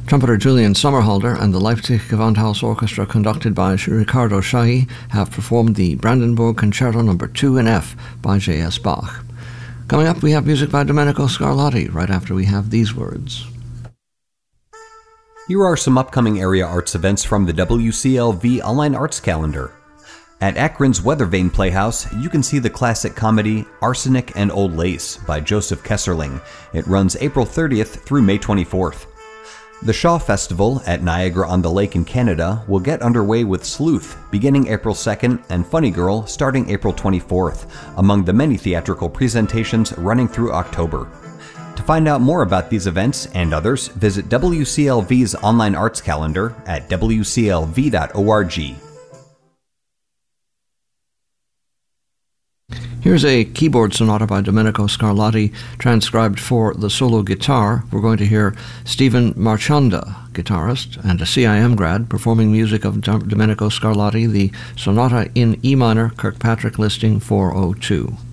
Trumpeter Julian Sommerhalder and the Leipzig Gewandhaus Orchestra, conducted by Riccardo Chailly, have performed the Brandenburg Concerto No. 2 in F by J.S. Bach. Coming up, we have music by Domenico Scarlatti, right after we have these words. Here are some upcoming area arts events from the WCLV Online Arts Calendar. At Akron's Weathervane Playhouse, you can see the classic comedy Arsenic and Old Lace by Joseph Kesserling. It runs April 30th through May 24th. The Shaw Festival at Niagara-on-the-Lake in Canada will get underway with Sleuth beginning April 2nd and Funny Girl starting April 24th, among the many theatrical presentations running through October. To find out more about these events and others, visit WCLV's online arts calendar at wclv.org. Here's a keyboard sonata by Domenico Scarlatti, transcribed for the solo guitar. We're going to hear Stephen Marchanda, guitarist and a CIM grad, performing music of Domenico Scarlatti, the sonata in E minor, Kirkpatrick listing 402.